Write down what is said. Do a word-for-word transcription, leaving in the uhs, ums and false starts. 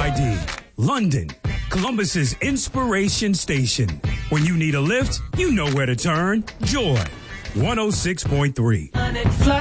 I D, London, Columbus's inspiration station. When you need a lift, you know where to turn. Joy, one oh six point three.